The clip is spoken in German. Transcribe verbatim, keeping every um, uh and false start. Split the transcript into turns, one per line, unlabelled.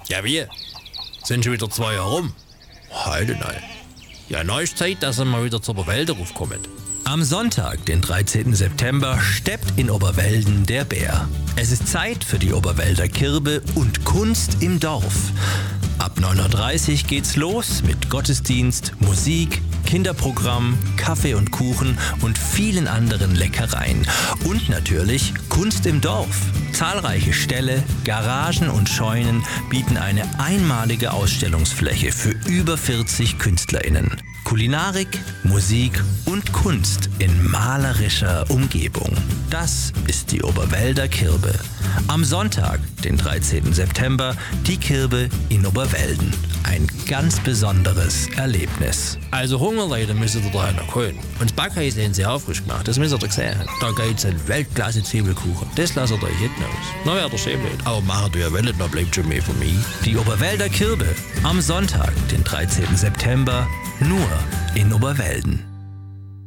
Ja, wie? Sind schon wieder zwei Jahre rum? Heute nein. Ja, neues Zeit, dass ihr mal wieder zur Oberwälder raufkommt.
Am Sonntag, den dreizehnten September, steppt in Oberwelden der Bär. Es ist Zeit für die Oberwälder Kirbe und Kunst im Dorf. Ab neun Uhr dreißig geht's los mit Gottesdienst, Musik, Kinderprogramm, Kaffee und Kuchen und vielen anderen Leckereien. Und natürlich Kunst im Dorf. Zahlreiche Ställe, Garagen und Scheunen bieten eine einmalige Ausstellungsfläche für über vierzig KünstlerInnen. Kulinarik, Musik und Kunst in malerischer Umgebung. Das ist die Oberwälder Kirbe. Am Sonntag, den dreizehnten September, die Kirbe in Oberwelden. Ein ganz besonderes Erlebnis.
Also Hungerleute müsst ihr da noch holen. Und das Backhaus haben sie aufrisch gemacht, das müsst ihr sehen. Da gibt's einen Weltklasse-Zwiebelkuchen. Das lasst ihr euch hinten aus. Na wäre der schön blöd. Aber machen du ja wollt, dann bleibt schon mehr von mir.
Die Oberwälder Kirbe. Am Sonntag, den dreizehnten September, nur in Oberwelden.